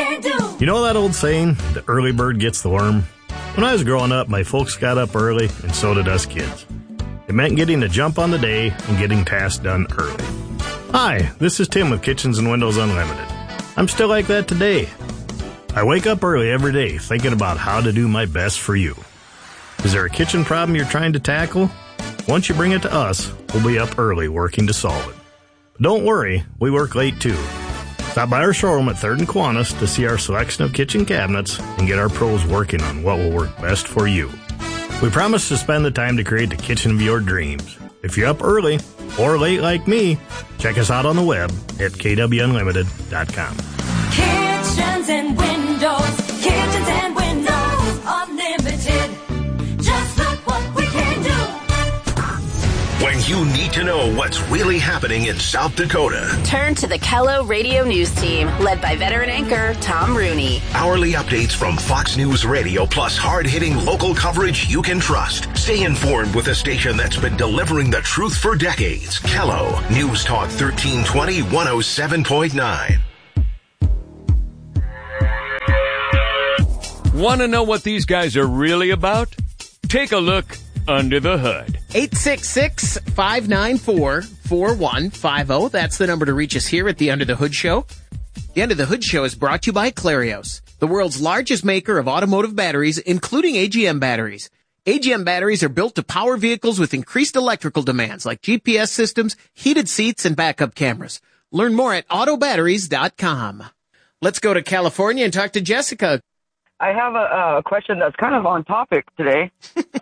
can do. You know that old saying, the early bird gets the worm? When I was growing up, my folks got up early, and so did us kids. It meant getting a jump on the day and getting tasks done early. Hi, this is Tim with Kitchens and Windows Unlimited. I'm still like that today. I wake up early every day thinking about how to do my best for you. Is there a kitchen problem you're trying to tackle? Once you bring it to us, we'll be up early working to solve it. But don't worry, we work late too. Stop by our showroom at 3rd and Kiwanis to see our selection of kitchen cabinets and get our pros working on what will work best for you. We promise to spend the time to create the kitchen of your dreams. If you're up early or late like me, check us out on the web at kwunlimited.com. Kitchens and Windows Unlimited. Just look what we can do. When you need to know what's really happening in South Dakota. Turn to the Kello Radio News Team, led by veteran anchor Tom Rooney. Hourly updates from Fox News Radio, plus hard-hitting local coverage you can trust. Stay informed with a station that's been delivering the truth for decades. Kello News Talk 1320 107.9. Want to know what these guys are really about? Take a look under the hood. 866-594-4150. That's the number to reach us here at the Under the Hood Show. The Under the Hood Show is brought to you by Clarios, the world's largest maker of automotive batteries, including AGM batteries. AGM batteries are built to power vehicles with increased electrical demands like GPS systems, heated seats, and backup cameras. Learn more at autobatteries.com. Let's go to California and talk to Jessica. I have a question that's kind of on topic today.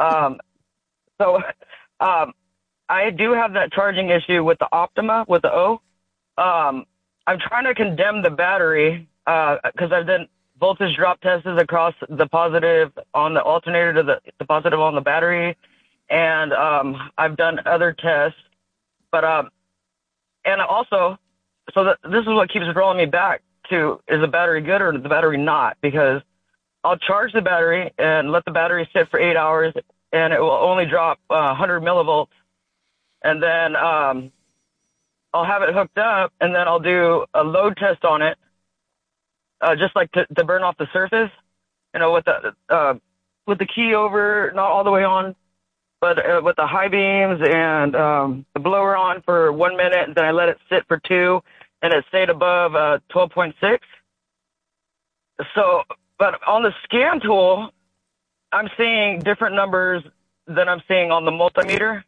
I do have that charging issue with the Optima, with the O. I'm trying to condemn the battery because I've done voltage drop tests across the positive on the alternator to the positive on the battery, and I've done other tests. But and also, this is what keeps drawing me back to, is the battery good or is the battery not? Because I'll charge the battery and let the battery sit for 8 hours, and it will only drop 100 millivolts. And then I'll have it hooked up, and then I'll do a load test on it, just like to burn off the surface, with the key over, not all the way on, but with the high beams and the blower on for 1 minute, and then I let it sit for 2, and it stayed above 12.6. So, but on the scan tool, I'm seeing different numbers than I'm seeing on the multimeter.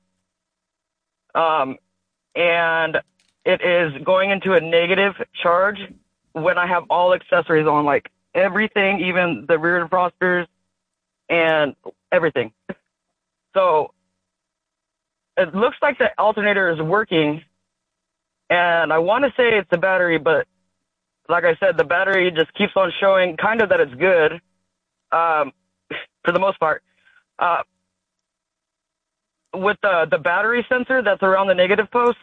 And it is going into a negative charge when I have all accessories on, like everything, even the rear defrosters and everything. So it looks like the alternator is working, and I want to say it's the battery, but like I said, the battery just keeps on showing kind of that it's good, for the most part. With the battery sensor that's around the negative post,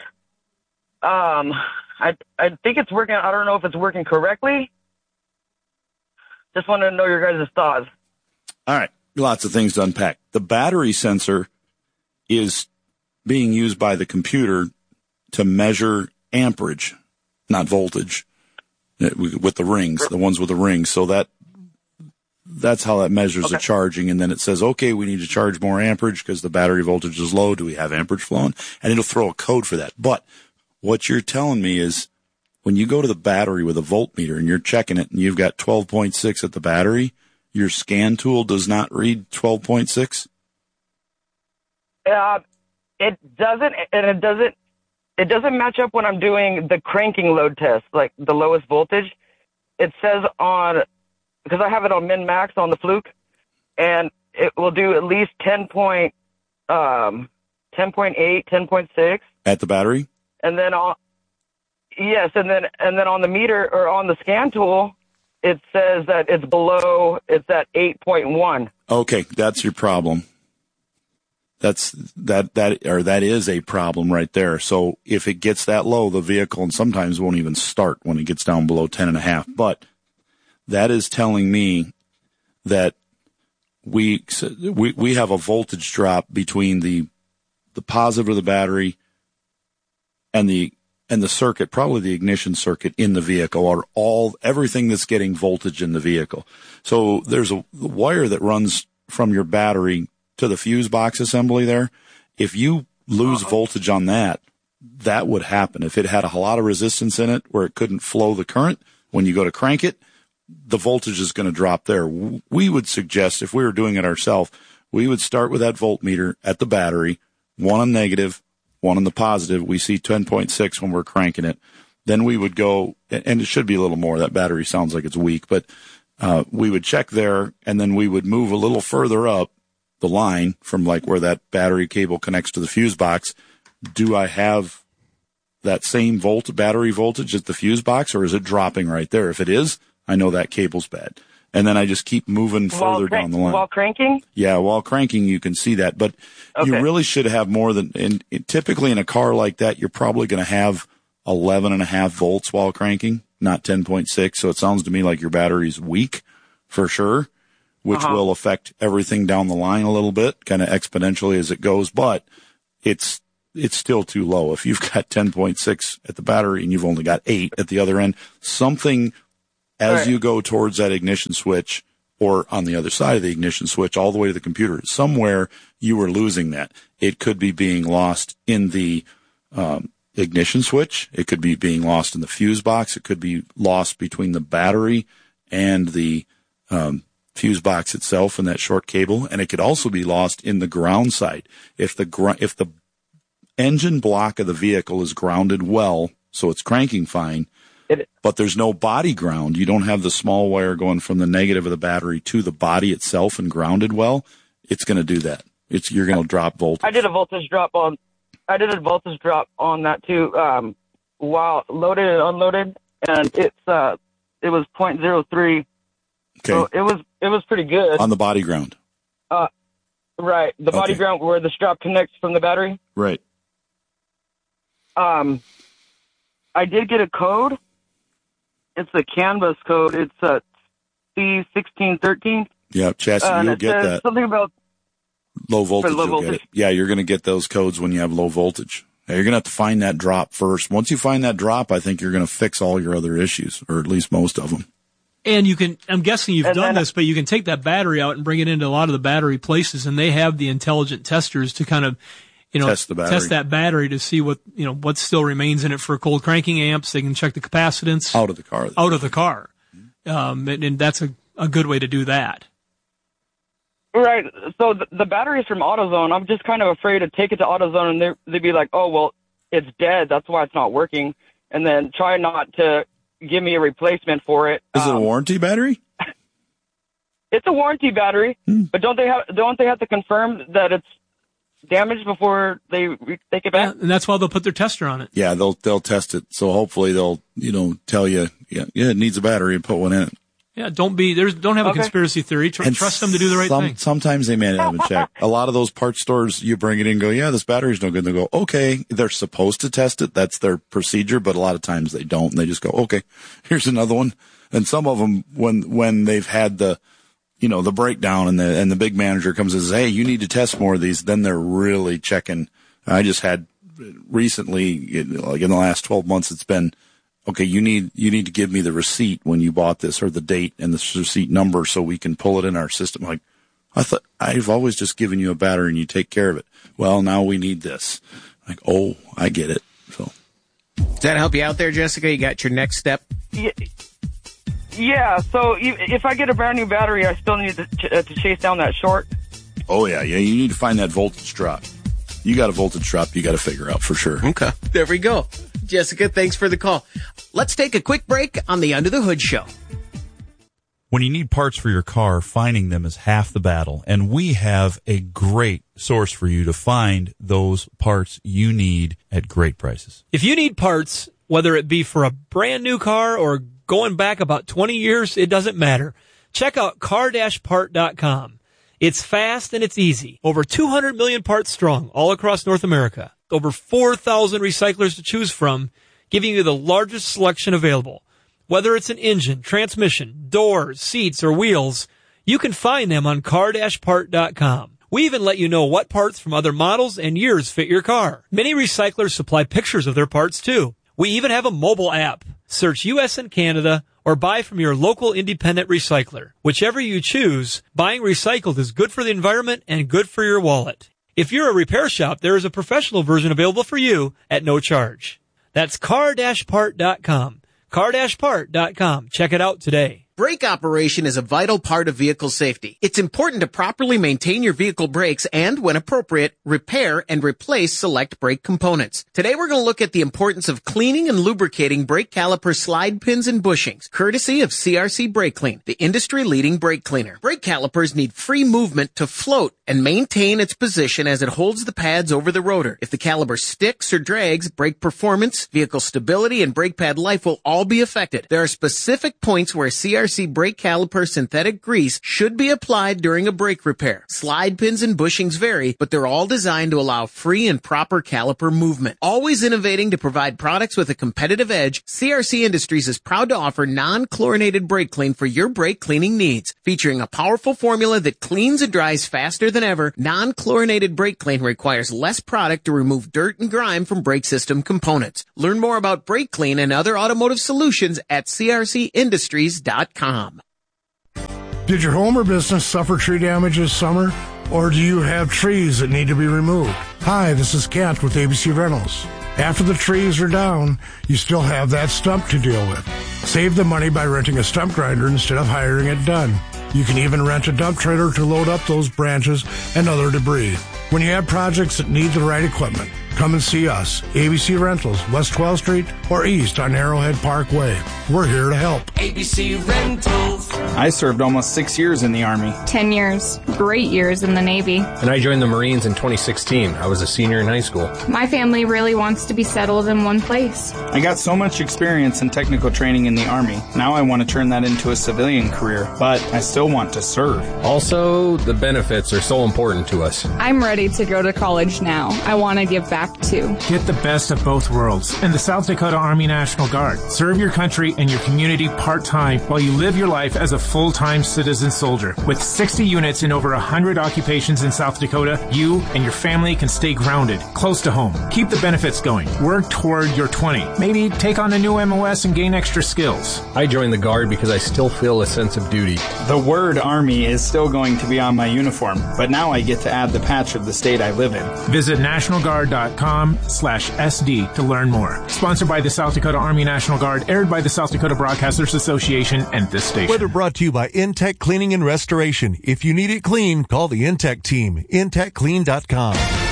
I think it's working. I don't know if it's working correctly. Just wanted to know your guys' thoughts. All right. Lots of things to unpack. The battery sensor is being used by the computer to measure amperage, not voltage, with the rings, the ones with the rings. So that's how that measures the charging. And then it says, okay, we need to charge more amperage because the battery voltage is low. Do we have amperage flowing? And it'll throw a code for that. But what you're telling me is when you go to the battery with a voltmeter and you're checking it and you've got 12.6 at the battery, your scan tool does not read 12.6? It doesn't, and it doesn't match up when I'm doing the cranking load test, like the lowest voltage. It says because I have it on min-max on the Fluke, and it will do at least 10.8, 10.6. At the battery? And then and then on the meter or on the scan tool, it says that it's at 8.1. Okay, that's your problem. That is a problem right there. So if it gets that low, the vehicle and sometimes won't even start when it gets down below 10.5. But that is telling me that we have a voltage drop between the positive of the battery and the and the circuit, probably the ignition circuit in the vehicle, are everything that's getting voltage in the vehicle. So there's a wire that runs from your battery to the fuse box assembly there. If you lose voltage on that, that would happen. If it had a lot of resistance in it where it couldn't flow the current, when you go to crank it, the voltage is going to drop there. We would suggest, if we were doing it ourselves, we would start with that voltmeter at the battery, one on negative, one on the positive. We see 10.6 when we're cranking it. Then we would go, and it should be a little more. That battery sounds like it's weak, but we would check there, and then we would move a little further up the line from like where that battery cable connects to the fuse box. Do I have that same battery voltage at the fuse box, or is it dropping right there? If it is, I know that cable's bad. And then I just keep moving further down the line. While cranking? Yeah, while cranking, you can see that. But you really should have more than, and typically in a car like that, you're probably going to have 11.5 volts while cranking, not 10.6. So it sounds to me like your battery's weak for sure, which will affect everything down the line a little bit, kind of exponentially as it goes. But it's still too low. If you've got 10.6 at the battery and you've only got 8 at the other end, something as you go towards that ignition switch or on the other side of the ignition switch all the way to the computer, somewhere you are losing that. It could be being lost in the ignition switch. It could be being lost in the fuse box. It could be lost between the battery and the fuse box itself and that short cable. And it could also be lost in the ground side. If the engine block of the vehicle is grounded well, so it's cranking fine, but there's no body ground. You don't have the small wire going from the negative of the battery to the body itself and grounded well. It's going to do that. You're going to drop voltage. I did a voltage drop on that too, while loaded and unloaded, and it was 0.03. Okay. So it was pretty good. On the body ground. Right. The body ground where the strap connects from the battery. Right. I did get a code. It's a Canvas code. It's C1613. Yeah, Chassis, you'll get that. Something about low voltage. Get it. Yeah, you're going to get those codes when you have low voltage. Now, you're going to have to find that drop first. Once you find that drop, I think you're going to fix all your other issues, or at least most of them. And I'm guessing you've done this, but you can take that battery out and bring it into a lot of the battery places, and they have the intelligent testers to kind of, test that battery to see what still remains in it for cold cranking amps. They can check the capacitance out of the car. And that's a good way to do that. Right. So the batteries from AutoZone, I'm just kind of afraid to take it to AutoZone and they'd be like, oh, well, it's dead. That's why it's not working. And then try not to give me a replacement for it. Is it a warranty battery? It's a warranty battery, but don't they have to confirm that it's damaged before they take it back? Yeah, and that's why they'll put their tester on it. Yeah, they'll test it. So hopefully they'll tell you, it needs a battery and put one in it. Yeah, don't have a conspiracy theory. Trust them to do the right thing. Sometimes they may not even check. A lot of those parts stores, you bring it in and go, yeah, this battery's no good. And they go, okay, they're supposed to test it. That's their procedure. But a lot of times they don't. And they just go, okay, here's another one. And some of them, when they've had the breakdown and the big manager comes and says, hey, you need to test more of these, then they're really checking. I just had recently, like in the last 12 months, it's been, okay, you need to give me the receipt when you bought this, or the date and the receipt number, so we can pull it in our system. Like, I thought I've always just given you a battery and you take care of it. Well, now we need this. Like, oh, I get it. So, does that help you out there, Jessica? You got your next step? Yeah. So if I get a brand new battery, I still need to chase down that short. Oh yeah. You need to find that voltage drop. You got a voltage drop you got to figure out for sure. Okay. There we go. Jessica, thanks for the call. Let's take a quick break on the Under the Hood Show. When you need parts for your car, finding them is half the battle. And we have a great source for you to find those parts you need at great prices. If you need parts, whether it be for a brand new car or going back about 20 years, it doesn't matter. Check out car-part.com. It's fast and it's easy. Over 200 million parts strong all across North America. Over 4,000 recyclers to choose from, giving you the largest selection available. Whether it's an engine, transmission, doors, seats, or wheels, you can find them on car-part.com. We even let you know what parts from other models and years fit your car. Many recyclers supply pictures of their parts too. We even have a mobile app. Search U.S. and Canada or buy from your local independent recycler. Whichever you choose, buying recycled is good for the environment and good for your wallet. If you're a repair shop, there is a professional version available for you at no charge. That's car-part.com. Car-part.com. Check it out today. Brake operation is a vital part of vehicle safety. It's important to properly maintain your vehicle brakes and, when appropriate, repair and replace select brake components. Today we're going to look at the importance of cleaning and lubricating brake caliper slide pins and bushings, courtesy of CRC Brake Clean, the industry-leading brake cleaner. Brake calipers need free movement to float and maintain its position as it holds the pads over the rotor. If the caliper sticks or drags, brake performance, vehicle stability, and brake pad life will all be affected. There are specific points where CRC brake caliper synthetic grease should be applied during a brake repair. Slide pins and bushings vary, but they're all designed to allow free and proper caliper movement. Always innovating to provide products with a competitive edge, CRC Industries is proud to offer non-chlorinated brake clean for your brake cleaning needs. Featuring a powerful formula that cleans and dries faster than ever, non-chlorinated brake clean requires less product to remove dirt and grime from brake system components. Learn more about brake clean and other automotive solutions at crcindustries.com. Did your home or business suffer tree damage this summer? Or do you have trees that need to be removed? Hi, this is Kent with ABC Rentals. After the trees are down, you still have that stump to deal with. Save the money by renting a stump grinder instead of hiring it done. You can even rent a dump trailer to load up those branches and other debris. When you have projects that need the right equipment, come and see us, ABC Rentals, West 12th Street or east on Arrowhead Parkway. We're here to help. ABC Rentals. I served almost 6 years in the Army. 10 years. Great years in the Navy. And I joined the Marines in 2016. I was a senior in high school. My family really wants to be settled in one place. I got so much experience and technical training in the Army. Now I want to turn that into a civilian career, but I still want to serve. Also, the benefits are so important to us. I'm ready to go to college now. I want to give back too. Get the best of both worlds in the South Dakota Army National Guard. Serve your country and your community part-time while you live your life as a full-time citizen soldier. With 60 units in over 100 occupations in South Dakota, you and your family can stay grounded, close to home. Keep the benefits going. Work toward your 20. Maybe take on a new MOS and gain extra skills. I joined the Guard because I still feel a sense of duty. The word Army is still going to be on my uniform, but now I get to add the patch of the state I live in. Visit nationalguard.com/SD to learn more. Sponsored by the South Dakota Army National Guard, aired by the South Dakota Broadcasters Association and this station. Weather brought to you by Intech Cleaning and Restoration. If you need it clean, call the Intech team. IntechClean.com.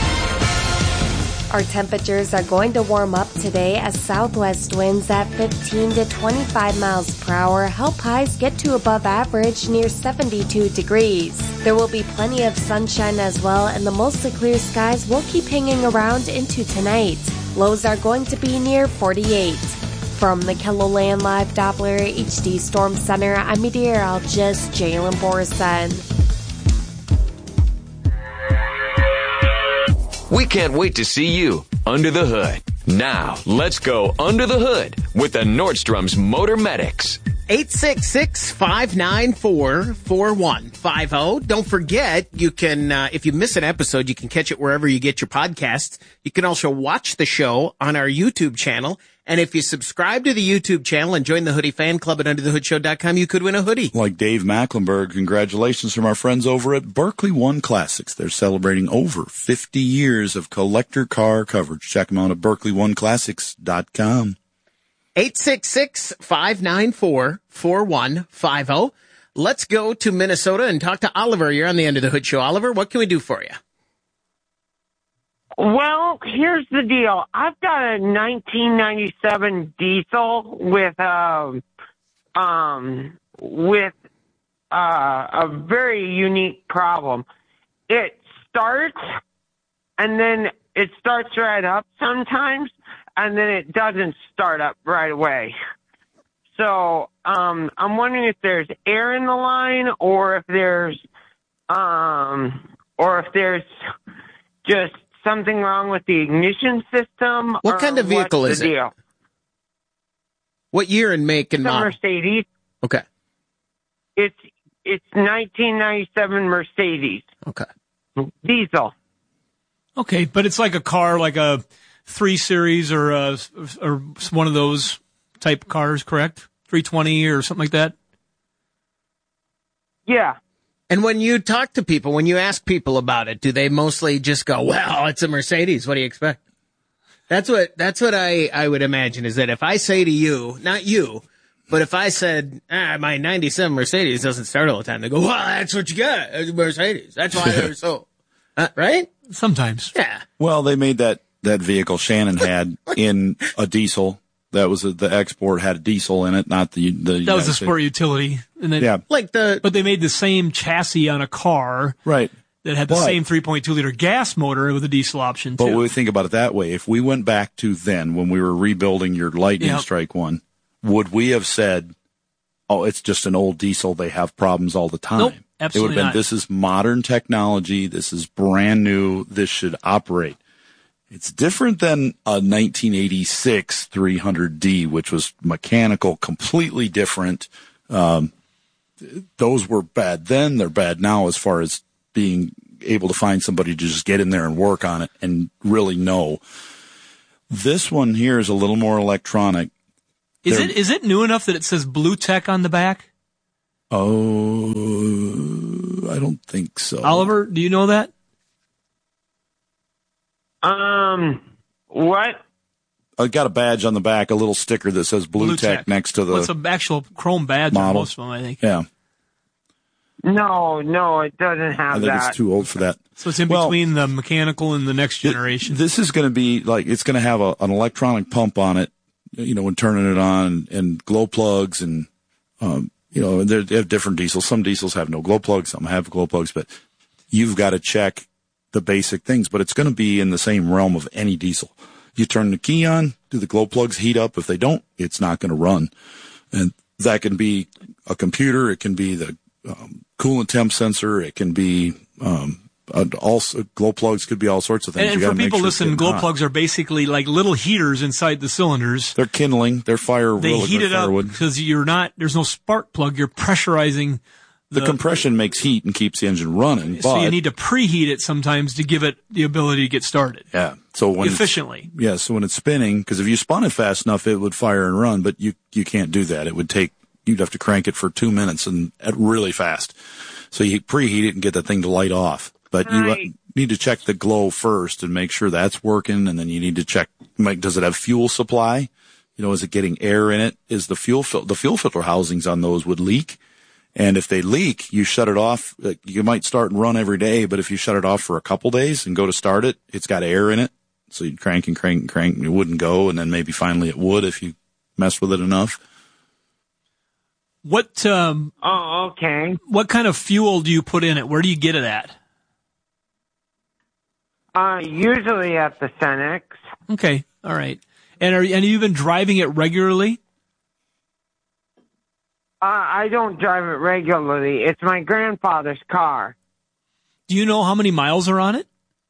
Our temperatures are going to warm up today as southwest winds at 15 to 25 miles per hour help highs get to above average near 72 degrees. There will be plenty of sunshine as well, and the mostly clear skies will keep hanging around into tonight. Lows are going to be near 48. From the KELOLAND Live Doppler HD Storm Center, I'm meteorologist Jalen Borson. We can't wait to see you under the hood. Now, let's go under the hood with the Nordstrom's Motor Medics. 866-594-4150. Don't forget, you can, if you miss an episode, you can catch it wherever you get your podcasts. You can also watch the show on our YouTube channel. And if you subscribe to the YouTube channel and join the Hoodie Fan Club at UnderTheHoodShow.com, you could win a hoodie. Like Dave Mecklenburg, congratulations from our friends over at Berkeley One Classics. They're celebrating over 50 years of collector car coverage. Check them out at BerkeleyOneClassics.com. 866-594-4150. Let's go to Minnesota and talk to Oliver. You're on the Under the Hood Show. Oliver, what can we do for you? Well, here's the deal. I've got a 1997 diesel with a very unique problem. It starts, and then it starts right up sometimes, and then it doesn't start up right away. So I'm wondering if there's air in the line, or if there's just something wrong with the ignition system. What kind of vehicle is it? Deal? What year and make and model? Mercedes. Okay. It's 1997 Mercedes. Okay. Diesel. Okay, but it's like a car, like a 3 Series or one of those type cars, correct? 320 or something like that? Yeah. And when you talk to people, when you ask people about it, do they mostly just go, well, it's a Mercedes. What do you expect? That's what I would imagine, is that if I say to you, not you, but if I said, my 97 Mercedes doesn't start all the time, they go, well, that's what you got. It's a Mercedes. That's why they're so, right? Sometimes. Yeah. Well, they made that vehicle Shannon had in a diesel. That was the export had a diesel in it, not the That was a sport utility. And then, yeah. But they made the same chassis on a car. Right. That had the same 3.2 liter gas motor with a diesel option, too. But we think about it that way. If we went back to then, when we were rebuilding your Lightning Strike one, would we have said, oh, it's just an old diesel, they have problems all the time? Nope, absolutely it would have been, not. this is modern technology, this is brand new, this should operate. It's different than a 1986 300D, which was mechanical, completely different. Those were bad then, they're bad now as far as being able to find somebody to just get in there and work on it and really know. This one here is a little more electronic. Is it new enough that it says Blue Tech on the back? Oh, I don't think so. Oliver, do you know that? What? I got a badge on the back, a little sticker that says Blue Tech next to the Well, it's an actual chrome badge on model. most of them, I think. Yeah. No, it doesn't have I think that. it's too old for that. So it's in between the mechanical and the next generation. This is going to be like, it's going to have an electronic pump on it, when turning it on, and glow plugs, and, they have different diesels. Some diesels have no glow plugs, some have glow plugs, but you've got to check the basic things, but it's going to be in the same realm of any diesel. You turn the key on, do the glow plugs heat up? If they don't, it's not going to run. And that can be a computer, it can be the coolant temp sensor, it can be also glow plugs, could be all sorts of things. And for people listening, glow plugs are basically like little heaters inside the cylinders. They're kindling, they're fire. They heat it up because there's no spark plug, you're pressurizing. The compression makes heat and keeps the engine running. So you need to preheat it sometimes to give it the ability to get started. Yeah. So when efficiently. So when it's spinning, because if you spun it fast enough, it would fire and run, but you can't do that. You'd have to crank it for 2 minutes and really fast. So you preheat it and get that thing to light off. But you need to check the glow first and make sure that's working. And then you need to check, does it have fuel supply? Is it getting air in it? Is the fuel filter housings on those would leak? And if they leak, you shut it off. You might start and run every day, but if you shut it off for a couple days and go to start it, it's got air in it. So you'd crank and crank and crank and it wouldn't go. And then maybe finally it would if you mess with it enough. What, okay. What kind of fuel do you put in it? Where do you get it at? Usually at the Cenex. Okay. All right. And have you been driving it regularly? I don't drive it regularly. It's my grandfather's car. Do you know how many miles are on it?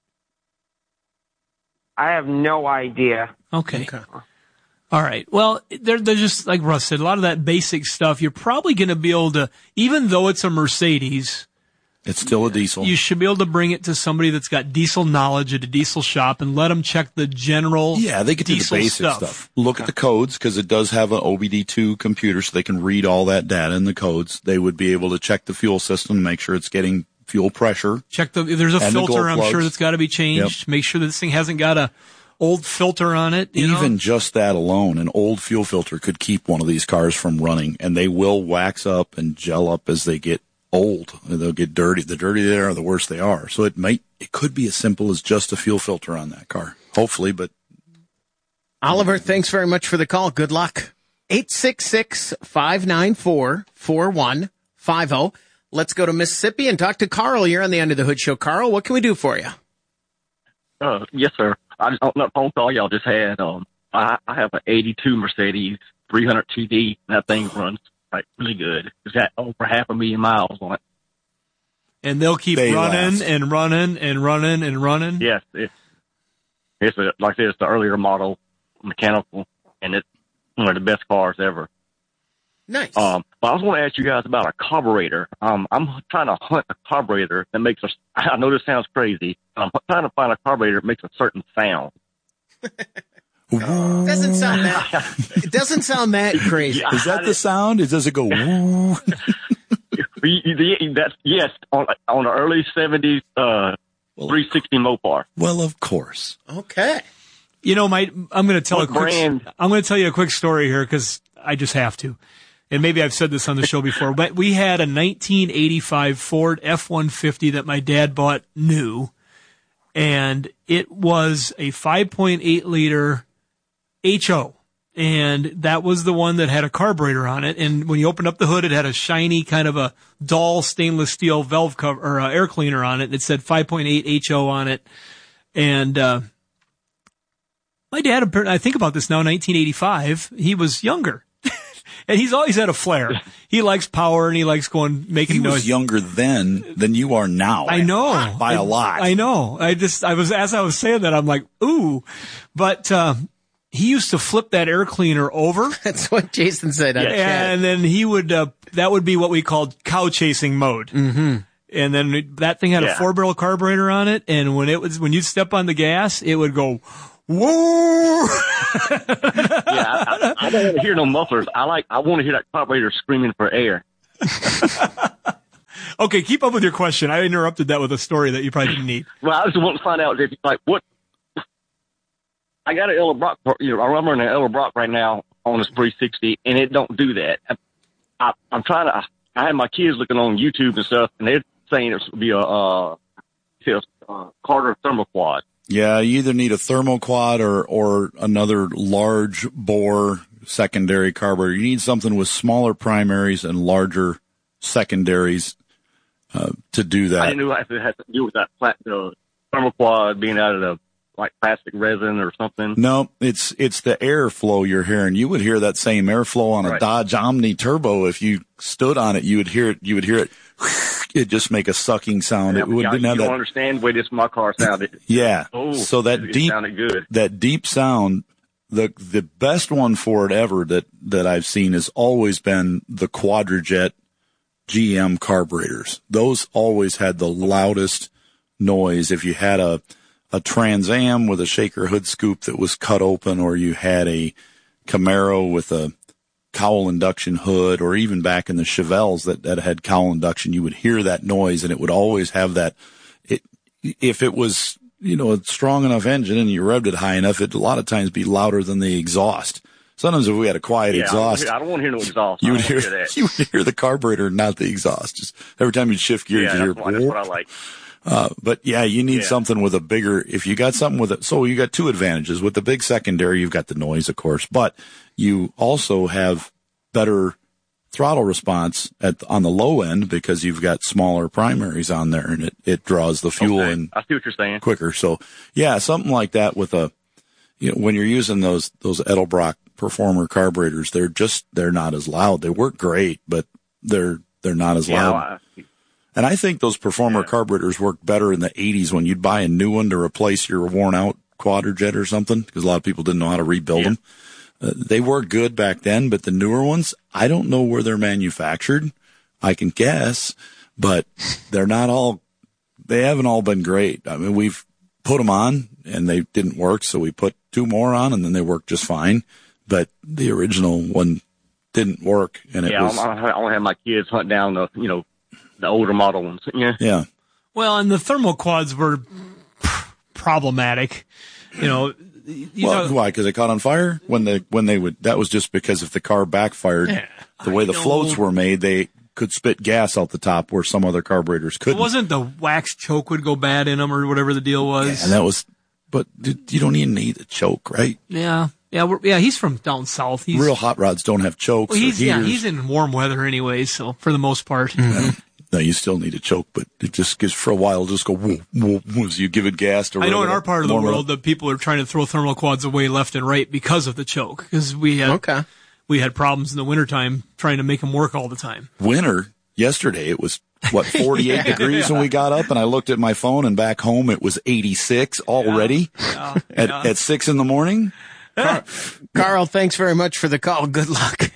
I have no idea. Okay. All right. Well, they're just like Russ said, a lot of that basic stuff, you're probably going to be able to, even though it's a Mercedes, it's still a diesel. You should be able to bring it to somebody that's got diesel knowledge at a diesel shop and let them check the general they can do the basic stuff. Look at the codes, because it does have an OBD2 computer, so they can read all that data in the codes. They would be able to check the fuel system, make sure it's getting fuel pressure. Check there's a filter, I'm sure, that's got to be changed. Yep. Make sure that this thing hasn't got a old filter on it. Even just that alone, an old fuel filter could keep one of these cars from running, and they will wax up and gel up as they get old. They'll get dirty. The dirtier they are, the worse they are. So it could be as simple as just a fuel filter on that car. Hopefully, but. Oliver, thanks very much for the call. Good luck. 866-594-4150. Let's go to Mississippi and talk to Carl. You're on the Under the Hood Show. Carl, what can we do for you? Yes, sir. I just on that phone call y'all just had. I have an 82 Mercedes 300 TD. That thing runs really good. It's got over 500,000 miles on it. And they'll keep running and running and running and running. Yes, it's like I said, it's the earlier model mechanical, and it's one of the best cars ever. Nice. But I was going to ask you guys about a carburetor. I'm trying to hunt a carburetor that makes I know this sounds crazy. I'm trying to find a carburetor that makes a certain sound. Doesn't sound that. It doesn't sound that crazy. Is that the sound? Does it go woo? That's yes on the early 70s 360 Mopar. Well, of course. Okay. You know, I'm going to tell I'm going to tell you a quick story here because I just have to. And maybe I've said this on the show before, but we had a 1985 Ford F-150 that my dad bought new, and it was a 5.8 liter HO. And that was the one that had a carburetor on it. And when you opened up the hood, it had a shiny kind of a dull stainless steel valve cover or air cleaner on it. And it said 5.8 HO on it. And, my dad, I think about this now, 1985, he was younger. And he's always had a flair. He likes power and he likes making noise. He was younger then than you are now. I know. By a lot. I know. As I was saying that, I'm like, ooh. But, he used to flip that air cleaner over. That's what Jason said. And then he would, that would be what we called cow chasing mode. Mm-hmm. And then that thing had a 4-barrel carburetor on it. And when you'd step on the gas, it would go, whoa. I don't want to hear no mufflers. I want to hear that carburetor screaming for air. Okay, keep up with your question. I interrupted that with a story that you probably didn't need. Well, I just want to find out what. I got an Edelbrock, I'm running an Edelbrock right now on this 360, and it don't do that. I'm trying to. I had my kids looking on YouTube and stuff, and they're saying it would be a Carter Thermoquad. Yeah, you either need a Thermoquad or another large bore secondary carburetor. You need something with smaller primaries and larger secondaries to do that. I didn't know if it had to do with that Thermoquad being out of the plastic resin or something. No, it's the airflow you're hearing. You would hear that same airflow on a Dodge Omni Turbo. If you stood on it, you would hear it. It'd just make a sucking sound. Yeah, it wouldn't have you don't that. understand the way this my car sounded. Yeah. So that sounded good. That deep sound, the best one for it ever that I've seen has always been the Quadrajet GM carburetors. Those always had the loudest noise. If you had a Trans Am with a shaker hood scoop that was cut open, or you had a Camaro with a cowl induction hood, or even back in the Chevelles that had cowl induction, you would hear that noise, and it would always have that. If it was, a strong enough engine and you revved it high enough, it'd a lot of times be louder than the exhaust. Sometimes if we had a quiet exhaust, I don't want to hear no exhaust. You would hear the carburetor, not the exhaust. Just every time you'd shift gears, you'd hear. That's what I like. But you need something with a bigger, if you got something with it, so you got two advantages. With the big secondary, you've got the noise, of course, but you also have better throttle response on the low end because you've got smaller primaries on there, and it draws the fuel in. I see what you're saying. Quicker. So something like that with when you're using those Edelbrock Performer carburetors, they're not as loud. They work great, but they're not as loud. And I think those Performer carburetors worked better in the 80s when you'd buy a new one to replace your worn-out Quadrajet or something, because a lot of people didn't know how to rebuild them. They worked good back then, but the newer ones, I don't know where they're manufactured. I can guess, but they haven't all been great. I mean, we've put them on, and they didn't work, so we put two more on, and then they worked just fine. But the original one didn't work, and I want to have my kids hunt down the older model ones. Yeah. Well, and the Thermoquads were problematic. Why? Because they caught on fire when they would. That was just because if the car backfired, the way the floats were made, they could spit gas out the top where some other carburetors couldn't. It wasn't the wax choke would go bad in them or whatever the deal was. And that was. But you don't even need a choke, right? Yeah. Yeah, he's from down south. Real hot rods don't have chokes. Well, he's in warm weather anyways, so for the most part. Mm-hmm. No, you still need a choke, but it just gives for a while. Just go whoop, whoop, as you give it gas. I know in our part of the world that people are trying to throw Thermoquads away left and right because of the choke. Because we had problems in the wintertime trying to make them work all the time. Yesterday it was 48 degrees when we got up, and I looked at my phone, and back home it was 86 already at 6 in the morning. Carl, thanks very much for the call. Good luck.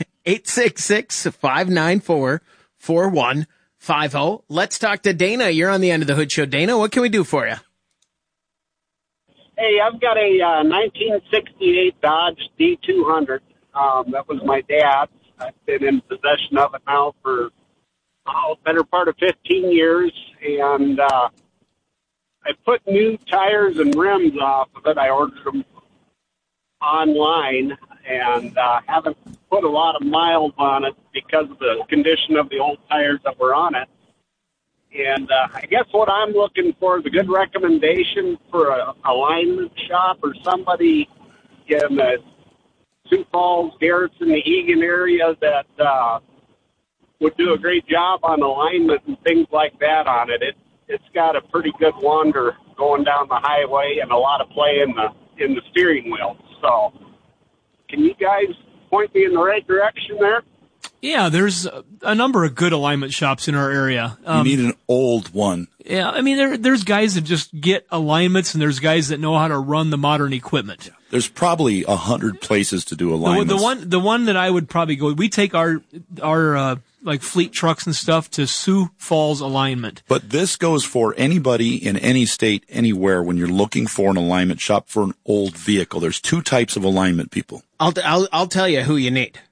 866-594-4150. Let's talk to Dana. You're on the End of the Hood Show. Dana, what can we do for you? Hey, I've got a 1968 Dodge D200. That was my dad's. I've been in possession of it now for better part of 15 years, and I put new tires and rims off of it. I ordered them online, and haven't put a lot of miles on it because of the condition of the old tires that were on it. And I guess what I'm looking for is a good recommendation for a alignment shop or somebody in the Sioux Falls, Garrison, the Egan area that would do a great job on alignment and things like that on it. It's got a pretty good wander going down the highway and a lot of play in the steering wheel. So can you guys point me in the right direction there? Yeah, there's a number of good alignment shops in our area. You need an old one. Yeah, I mean, there's guys that just get alignments, and there's guys that know how to run the modern equipment. There's probably 100 places to do alignments. The one that I would probably go, we take our like fleet trucks and stuff to Sioux Falls Alignment. But this goes for anybody in any state, anywhere, when you're looking for an alignment shop for an old vehicle. There's two types of alignment people. I'll tell you who you need.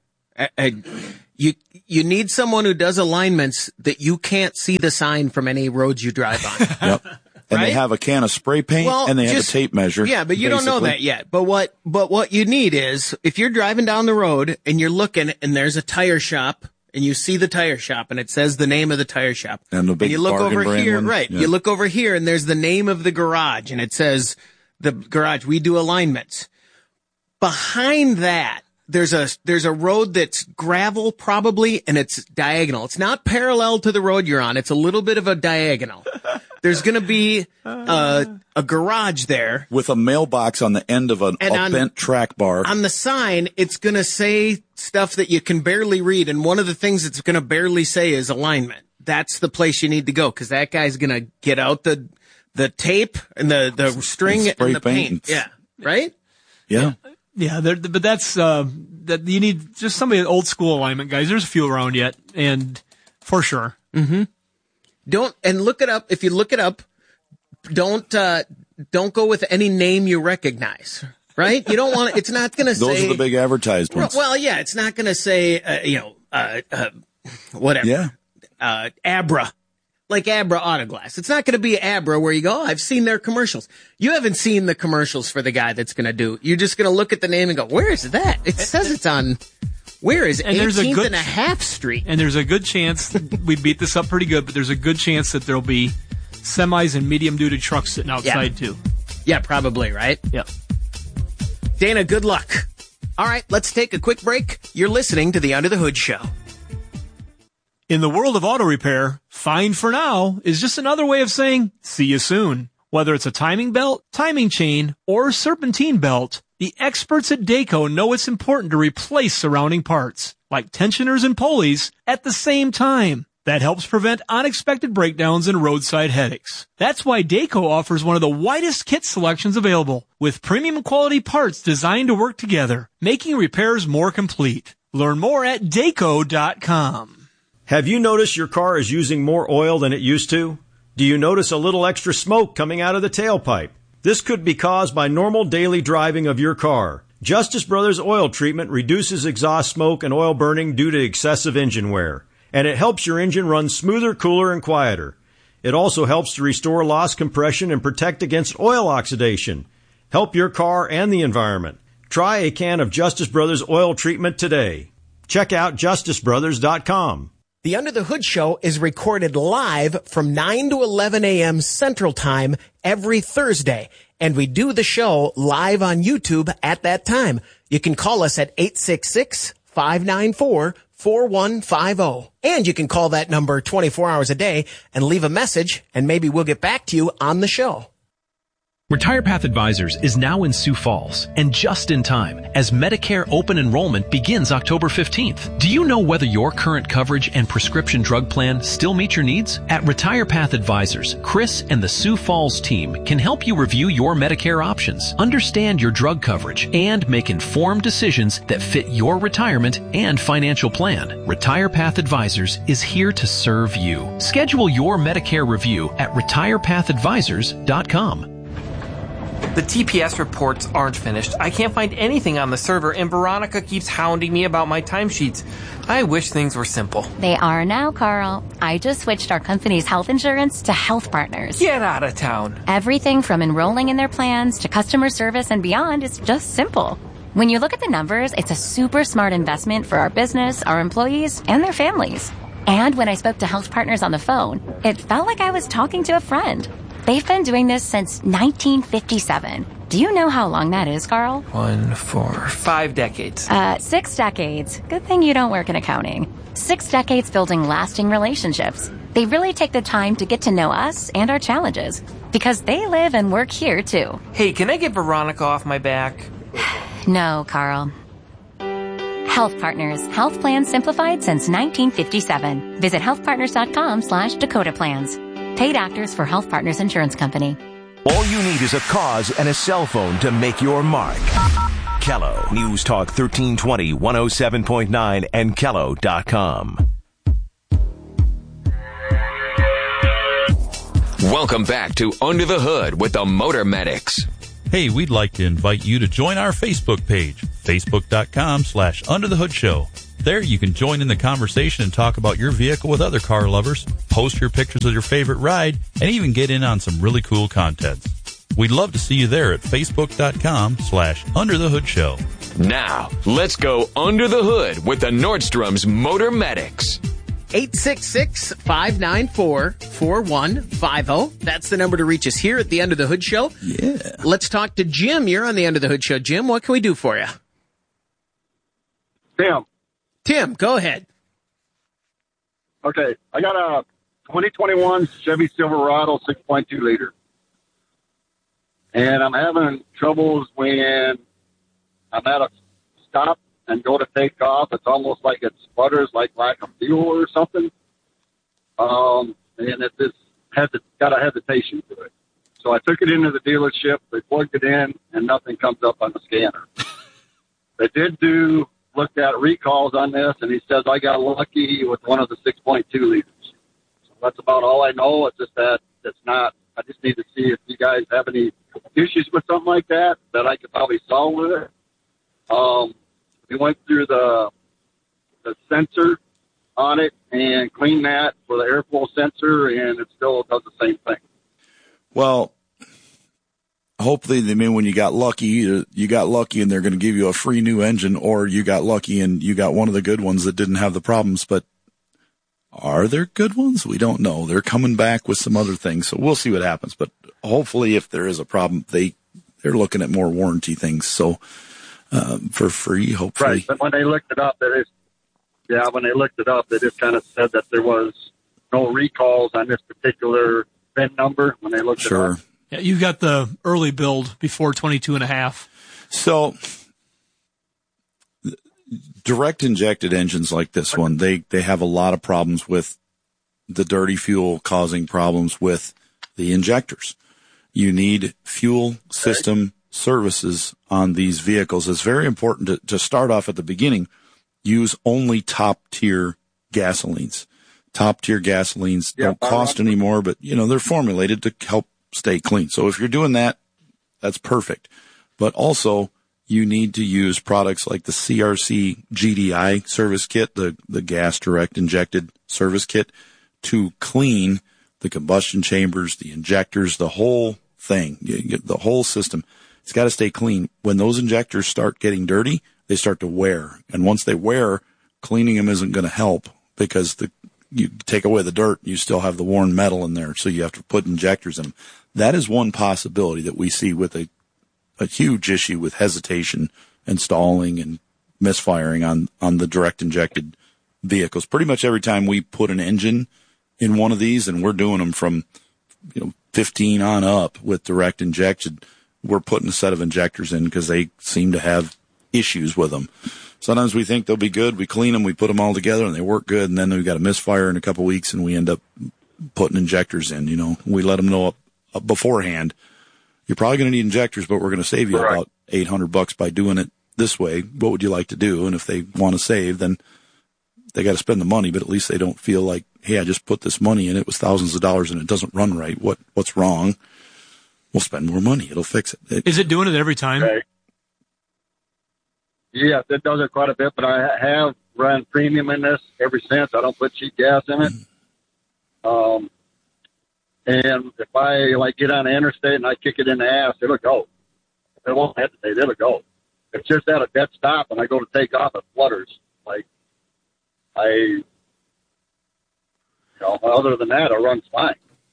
You need someone who does alignments that you can't see the sign from any roads you drive on. Yep. And right? They have a can of spray paint and they have a tape measure. Yeah, but you don't know that yet. But what you need is, if you're driving down the road and you're looking and there's a tire shop and you see the tire shop and it says the name of the tire shop. And the big you look bargain over brand here, one. right. Yeah. You look over here and there's the name of the garage and it says the garage, we do alignments. Behind that, there's a road that's gravel probably, and it's diagonal. It's not parallel to the road you're on. It's a little bit of a diagonal. There's going to be a garage there with a mailbox on the end of a bent track bar. On the sign, it's going to say stuff that you can barely read, and one of the things it's going to barely say is alignment. That's the place you need to go, because that guy's going to get out the tape and the string and the paint. Yeah, right? Yeah. Yeah, but that's that you need just somebody old school alignment guys. There's a few around yet, and for sure. Mm-hmm. Don't look it up. If you look it up, don't go with any name you recognize. Right? You don't want. It's not going to say. Those are the big advertised ones. Well, yeah, it's not going to say whatever. Yeah. Abra. Like Abra Autoglass. It's not going to be Abra where you go, I've seen their commercials. You haven't seen the commercials for the guy that's going to do. You're just going to look at the name and go, where is that? It says it's on, where is it? 18th and a half Street. And there's a good chance, we beat this up pretty good, but there's a good chance that there'll be semis and medium-duty trucks sitting outside too. Yeah, probably, right? Yeah. Dana, good luck. All right, let's take a quick break. You're listening to the Under the Hood Show. In the world of auto repair, fine for now is just another way of saying see you soon. Whether it's a timing belt, timing chain, or serpentine belt, the experts at Dayco know it's important to replace surrounding parts, like tensioners and pulleys, at the same time. That helps prevent unexpected breakdowns and roadside headaches. That's why Dayco offers one of the widest kit selections available, with premium quality parts designed to work together, making repairs more complete. Learn more at Dayco.com. Have you noticed your car is using more oil than it used to? Do you notice a little extra smoke coming out of the tailpipe? This could be caused by normal daily driving of your car. Justice Brothers Oil Treatment reduces exhaust smoke and oil burning due to excessive engine wear, and it helps your engine run smoother, cooler, and quieter. It also helps to restore lost compression and protect against oil oxidation. Help your car and the environment. Try a can of Justice Brothers Oil Treatment today. Check out justicebrothers.com. The Under the Hood Show is recorded live from 9 to 11 a.m. Central Time every Thursday, and we do the show live on YouTube at that time. You can call us at 866-594-4150, and you can call that number 24 hours a day and leave a message, and maybe we'll get back to you on the show. Retire Path Advisors is now in Sioux Falls, and just in time, as Medicare open enrollment begins October 15th. Do you know whether your current coverage and prescription drug plan still meet your needs? At Retire Path Advisors, Chris and the Sioux Falls team can help you review your Medicare options, understand your drug coverage, and make informed decisions that fit your retirement and financial plan. Retire Path Advisors is here to serve you. Schedule your Medicare review at retirepathadvisors.com. The TPS reports aren't finished. I can't find anything on the server, and Veronica keeps hounding me about my timesheets. I wish things were simple. They are now, Carl. I just switched our company's health insurance to Health Partners. Get out of town. Everything from enrolling in their plans to customer service and beyond is just simple. When you look at the numbers, it's a super smart investment for our business, our employees, and their families. And when I spoke to Health Partners on the phone, it felt like I was talking to a friend. They've been doing this since 1957. Do you know how long that is, Carl? 1, 4, 5 decades. 6 decades. Good thing you don't work in accounting. 6 decades building lasting relationships. They really take the time to get to know us and our challenges, because they live and work here, too. Hey, can I get Veronica off my back? No, Carl. Health Partners. Health plans simplified since 1957. Visit healthpartners.com/Dakota Plans. Paid actors for Health Partners Insurance Company. All you need is a cause and a cell phone to make your mark. Kello. News Talk 1320, 107.9, and Kello.com. Welcome back to Under the Hood with the Motor Medics. Hey, we'd like to invite you to join our Facebook page, facebook.com/UnderTheHoodShow. There you can join in the conversation and talk about your vehicle with other car lovers, post your pictures of your favorite ride, and even get in on some really cool content. We'd love to see you there at facebook.com/UnderTheHoodShow. Now, let's go under the hood with the Nordstrom's Motor Medics. 866-594-4150. That's the number to reach us here at the Under the Hood Show. Yeah. Let's talk to Jim. You're on the Under the Hood Show. Jim, what can we do for you? Tim, go ahead. Okay, I got a 2021 Chevy Silverado 6.2 liter. And I'm having troubles when I'm at a stop and go to take off. It's almost like it sputters, like lack of fuel or something. And it just got a hesitation to it. So I took it into the dealership. They plugged it in, and nothing comes up on the scanner. They looked at recalls on this, and he says I got lucky with one of the 6.2 liters. So that's about all I know. It's just that it's not. I just need to see if you guys have any issues with something like that I could probably solve with it. We went through the sensor on it and cleaned that for the airflow sensor, and it still does the same thing. Well, hopefully, when you got lucky and they're going to give you a free new engine, or you got lucky and you got one of the good ones that didn't have the problems. But are there good ones? We don't know. They're coming back with some other things, so we'll see what happens. But hopefully, if there is a problem, they're looking at more warranty things. So for free, hopefully. Right, but when they looked it up, they just kind of said that there was no recalls on this particular VIN number when they looked it up. Yeah, you got the early build before 22.5. So direct injected engines like this one, they have a lot of problems with the dirty fuel causing problems with the injectors. You need fuel system services on these vehicles. It's very important to start off at the beginning. Use only top-tier gasolines. Top-tier gasolines don't cost any more, but, they're formulated to help stay clean. So if you're doing that, that's perfect. But also, you need to use products like the CRC GDI service kit, the gas direct injected service kit, to clean the combustion chambers, the injectors, the whole thing, the whole system. It's got to stay clean. When those injectors start getting dirty, they start to wear. And once they wear, cleaning them isn't going to help, because you take away the dirt, you still have the worn metal in there. So you have to put injectors in them. That is one possibility that we see with a huge issue with hesitation and stalling and misfiring on the direct injected vehicles. Pretty much every time we put an engine in one of these, and we're doing them from 15 on up with direct injected, we're putting a set of injectors in because they seem to have issues with them. Sometimes we think they'll be good. We clean them, we put them all together, and they work good. And then we've got a misfire in a couple of weeks, and we end up putting injectors in. We let them know beforehand. You're probably going to need injectors, but we're going to save you about $800 by doing it this way. What would you like to do? And if they want to save, then they got to spend the money, but at least they don't feel like, hey, I just put this money in, it was thousands of dollars and it doesn't run right. What's wrong? we'll spend more money. It'll fix it. Is it doing it every time? Okay. Yes, it does it quite a bit, but I have run premium in this ever since. I don't put cheap gas in it. And if I get on the interstate and I kick it in the ass, it'll go. It won't hesitate. It'll go. It's just at a dead stop and I go to take off, it flutters. Other than that, it runs fine.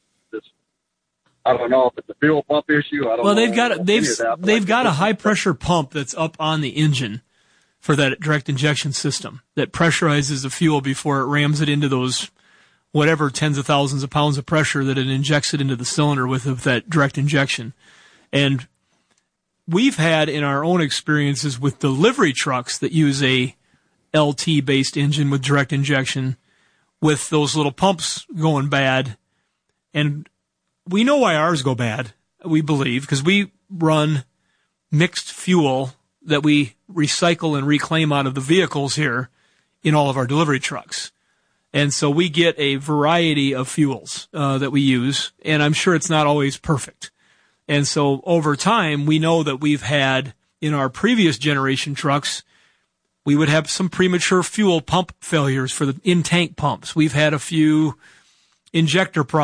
I don't know if it's a fuel pump issue. I don't know. They've got a high pressure pump that's up on the engine for that direct injection system that pressurizes the fuel before it rams it into those whatever tens of thousands of pounds of pressure that it injects it into the cylinder with that direct injection. And we've had in our own experiences with delivery trucks that use a LT based engine with direct injection with those little pumps going bad. And we know why ours go bad, we believe, because we run mixed fuel that we recycle and reclaim out of the vehicles here in all of our delivery trucks. And so we get a variety of fuels that we use, and I'm sure it's not always perfect. And so over time, we know that we've had, in our previous generation trucks, we would have some premature fuel pump failures for the in-tank pumps. We've had a few injector problems